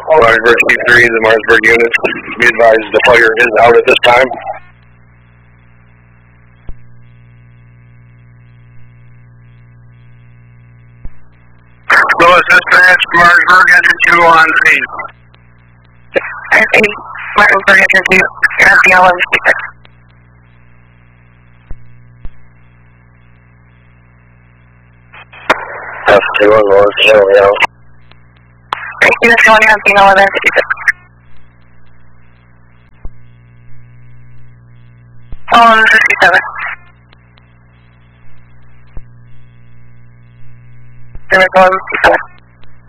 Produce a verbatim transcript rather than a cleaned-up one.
Martinsburg C three, the Martinsburg units, be advised the fire is out at this time. Lewis Dispatch, Martinsburg, engine two on scene. Martinsburg, engine two, R P L one six. F two on North Hill, yeah. Units going on scene eleven fifty-six. eleven fifty-seven. Units eleven fifty-seven.